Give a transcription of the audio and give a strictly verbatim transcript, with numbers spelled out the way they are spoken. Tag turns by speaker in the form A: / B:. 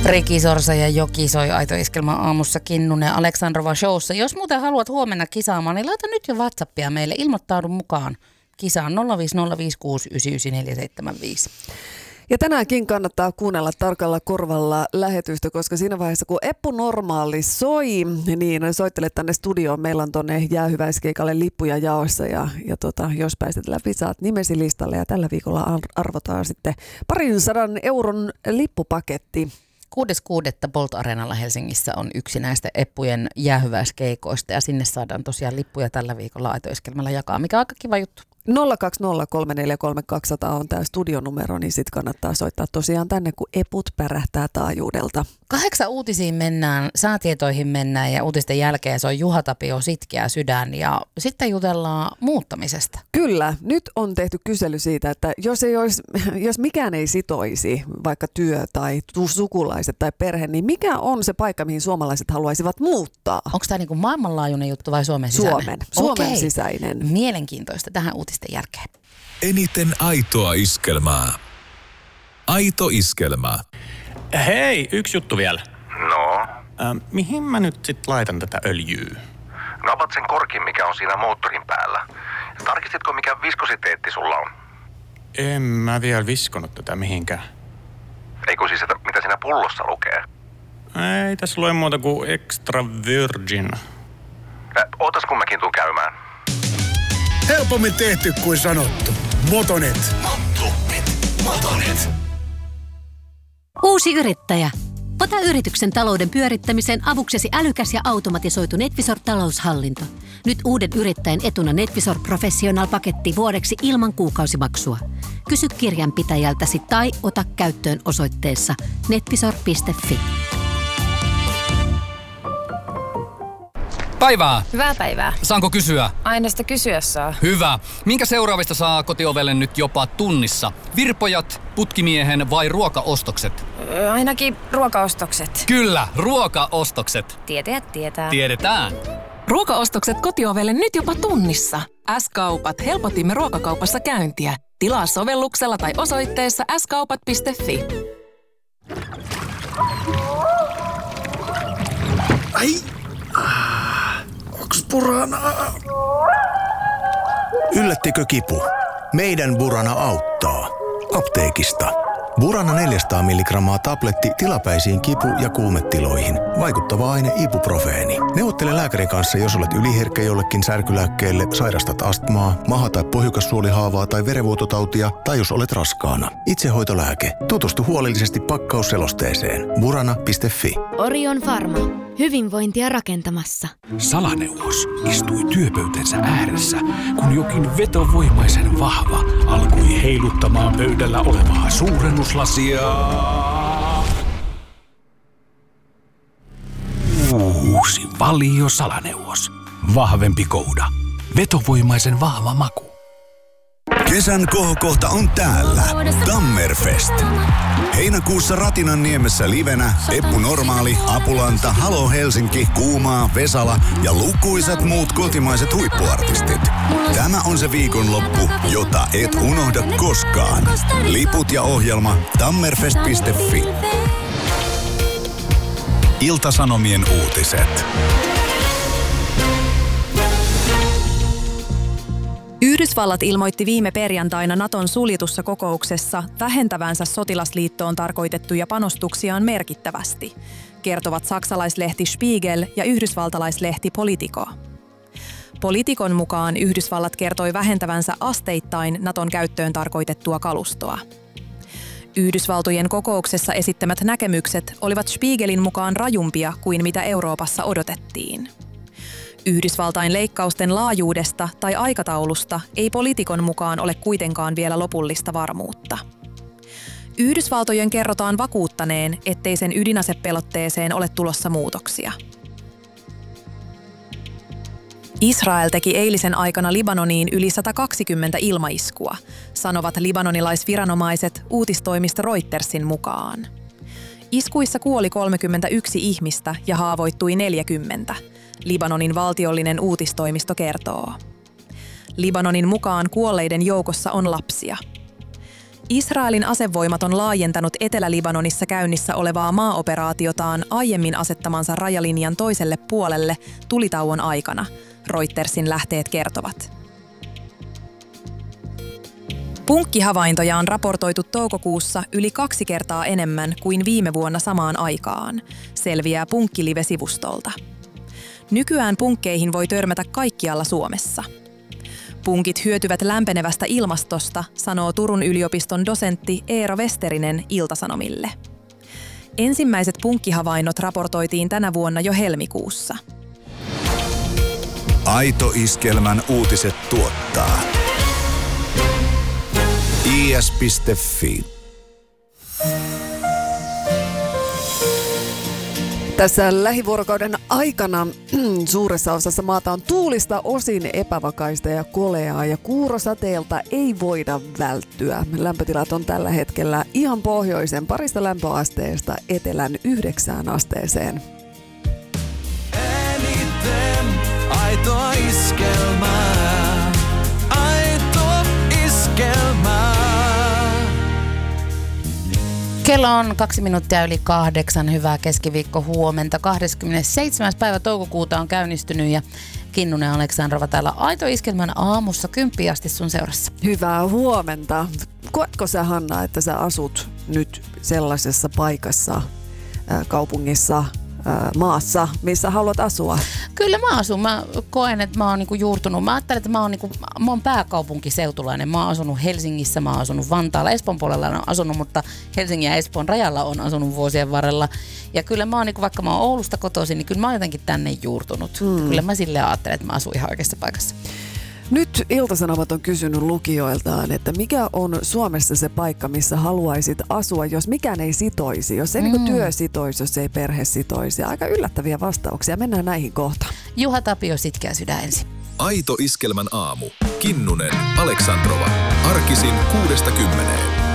A: Riki Sorsa ja Joki soi Aito Iskelma aamussa Kinnunen Aleksandrova showssa. Jos muuten haluat huomenna kisaamaan, niin laita nyt jo WhatsAppia meille. Ilmoittaudu mukaan kisaan nolla viisi nolla viisi kuusi yhdeksän yhdeksän neljä seitsemän viisi.
B: Ja tänäänkin kannattaa kuunnella tarkalla korvalla lähetystä, koska siinä vaiheessa kun Eppu Normaali soi, niin soittele tänne studioon. Meillä on tuonne jäähyväiskeikalle lippuja jaossa ja, ja tota, jos pääset läpi, saat nimesi listalle. Ja tällä viikolla arvotaan sitten parin sadan euron lippupaketti.
A: kuudes kuudetta Bolt Areenalla Helsingissä on yksi näistä Eppujen jäähyväiskeikoista ja sinne saadaan tosiaan lippuja tällä viikolla Aito Iskelmällä jakaa, mikä on aika kiva juttu.
B: nolla kaksi nolla kolme neljä kolme kaksi nolla nolla on tämä studionumero, niin sitten kannattaa soittaa tosiaan tänne, kun eput pärähtää taajuudelta.
A: Kahdeksan uutisiin mennään, säätietoihin mennään ja uutisten jälkeen se on Juha Tapio Sitkeä sydän ja sitten jutellaan muuttamisesta.
B: Kyllä, nyt on tehty kysely siitä, että jos, ei olisi, jos mikään ei sitoisi, vaikka työ tai sukulaiset tai perhe, niin mikä on se paikka, mihin suomalaiset haluaisivat muuttaa?
A: Onko tämä niinku maailmanlaajuinen juttu vai Suomen sisäinen?
B: Suomen, Suomen
A: Okei.
B: sisäinen.
A: Mielenkiintoista tähän uutisten jälkeen.
C: Eniten aitoa iskelmää. Aito iskelmää.
D: Hei, yksi juttu vielä.
E: No?
D: Ähm, mihin mä nyt sit laitan tätä öljyä?
E: No avat sen korkin, mikä on siinä moottorin päällä. Tarkistitko, mikä viskositeetti sulla on?
D: En mä vielä viskonut tätä mihinkään.
E: Eikö siis, että mitä siinä pullossa lukee?
D: Ei tässä lue muuta kuin extra virgin.
E: Äh, ootas kun mäkin tuun käymään.
F: Helpommin tehty kuin sanottu. Motonet.
C: Motonet. Motonet.
G: Uusi yrittäjä. Ota yrityksen talouden pyörittämiseen avuksesi älykäs ja automatisoitu Netvisor taloushallinto. Nyt uuden yrittäjän etuna Netvisor Professional-paketti vuodeksi ilman kuukausimaksua. Kysy kirjanpitäjältäsi tai ota käyttöön osoitteessa netvisor piste fi.
H: Päivää!
I: Hyvää päivää.
H: Saanko kysyä?
I: Aina sitä kysyä saa.
H: Hyvä. Minkä seuraavista saa kotiovelle nyt jopa tunnissa? Virpojat, putkimiehen vai ruokaostokset?
I: Öö, ainakin ruokaostokset.
H: Kyllä, ruokaostokset.
I: Tietäjät tietää.
H: Tiedetään.
J: Ruokaostokset kotiovelle nyt jopa tunnissa. S-kaupat, helpotimme ruokakaupassa käyntiä. Tilaa sovelluksella tai osoitteessa s kaupat piste fi.
F: Ai! Onks Buranaa?
K: Yllättikö kipu? Meidän Burana auttaa. Apteekista. Burana neljäsataa milligrammaa tabletti tilapäisiin kipu- ja kuumetiloihin. Vaikuttava aine ibuprofeeni. Neuvottele lääkärin kanssa, jos olet yliherkkä jollekin särkylääkkeelle, sairastat astmaa, maha- tai pohjukassuolihaavaa tai verenvuototautia, tai jos olet raskaana. Itsehoitolääke. Tutustu huolellisesti pakkausselosteeseen. burana piste fi.
L: Orion Pharma. Hyvinvointia rakentamassa.
M: Salaneuvos istui työpöytänsä ääressä, kun jokin vetovoimaisen vahva alkoi heiluttamaan pöydällä olevaa suurennuslasia. Uusi Valio Salaneuvos. Vahvempi kouda. Vetovoimaisen vahva maku.
N: Kesän kohokohta on täällä. Tammerfest. Heinäkuussa Ratinanniemessä livenä Eppu Normaali, Apulanta, Halo Helsinki, Kuumaa, Vesala ja lukuisat muut kotimaiset huippuartistit. Tämä on se viikonloppu, jota et unohda koskaan. Liput ja ohjelma tammerfest piste fi.
C: Ilta-Sanomien uutiset.
O: Yhdysvallat ilmoitti viime perjantaina Naton suljetussa kokouksessa vähentävänsä sotilasliittoon tarkoitettuja panostuksiaan merkittävästi, kertovat saksalaislehti Spiegel ja yhdysvaltalaislehti Politico. Politikon mukaan Yhdysvallat kertoi vähentävänsä asteittain Naton käyttöön tarkoitettua kalustoa. Yhdysvaltojen kokouksessa esittämät näkemykset olivat Spiegelin mukaan rajumpia kuin mitä Euroopassa odotettiin. Yhdysvaltain leikkausten laajuudesta tai aikataulusta ei Politikon mukaan ole kuitenkaan vielä lopullista varmuutta. Yhdysvaltojen kerrotaan vakuuttaneen, ettei sen ydinasepelotteeseen ole tulossa muutoksia. Israel teki eilisen aikana Libanoniin yli sata kaksikymmentä ilmaiskua, sanovat libanonilaisviranomaiset uutistoimisto Reutersin mukaan. Iskuissa kuoli kolmekymmentäyksi ihmistä ja haavoittui neljäkymmentä. Libanonin valtiollinen uutistoimisto kertoo. Libanonin mukaan kuolleiden joukossa on lapsia. Israelin asevoimat on laajentanut Etelä-Libanonissa käynnissä olevaa maaoperaatiotaan aiemmin asettamansa rajalinjan toiselle puolelle tulitauon aikana, Reutersin lähteet kertovat. Punkkihavaintoja on raportoitu toukokuussa yli kaksi kertaa enemmän kuin viime vuonna samaan aikaan, selviää Punkkilive-sivustolta. Nykyään punkkeihin voi törmätä kaikkialla Suomessa. Punkit hyötyvät lämpenevästä ilmastosta, sanoo Turun yliopiston dosentti Eero Westerinen Ilta-Sanomille. Ensimmäiset punkkihavainnot raportoitiin tänä vuonna jo helmikuussa.
N: Aito Iskelmän uutiset tuottaa i s piste f i.
B: Tässä lähivuorokauden aikana suuressa osassa maata on tuulista, osin epävakaista ja koleaa ja kuurosateelta ei voida välttyä. Lämpötilat on tällä hetkellä ihan pohjoisen parista lämpöasteesta etelän yhdeksään asteeseen.
P: Eniten aitoa iskelmää, aito iskelmää.
A: Kello on kaksi minuuttia yli kahdeksan. Hyvää keskiviikko huomenta. kahdeskymmenesseitsemäs päivä toukokuuta on käynnistynyt ja Kinnunen Aleksandrova täällä Aito Iskelmän aamussa kymppiin asti sun seurassa.
B: Hyvää huomenta. Koetko sä, Hanna, että sä asut nyt sellaisessa paikassa, äh, kaupungissa, äh, maassa, missä haluat asua?
A: Kyllä mä asun. Mä koen, että mä oon niinku juurtunut. Mä ajattelen, että mä oon, niinku, mä oon pääkaupunkiseutulainen. Mä oon asunut Helsingissä, mä oon asunut Vantaalla. Espoon puolella on asunut, mutta Helsingin ja Espoon rajalla on asunut vuosien varrella. Ja kyllä mä oon, niinku, vaikka mä oon Oulusta kotoisin, niin kyllä mä oon jotenkin tänne juurtunut. Mm. Kyllä mä silleen ajattelen, että mä asun ihan oikeassa paikassa.
B: Nyt Ilta-Sanomat on kysynyt lukijoiltaan, että mikä on Suomessa se paikka, missä haluaisit asua, jos mikään ei sitoisi, jos ei mm. niin työ sitoisi, jos ei perhe sitoisi. Aika yllättäviä vastauksia. Mennään näihin kohta.
A: Juha Tapio, Sitkeä sydän ensin.
C: Aito Iskelmän aamu. Kinnunen, Aleksandrova. Arkisin kuudesta kymmeneen.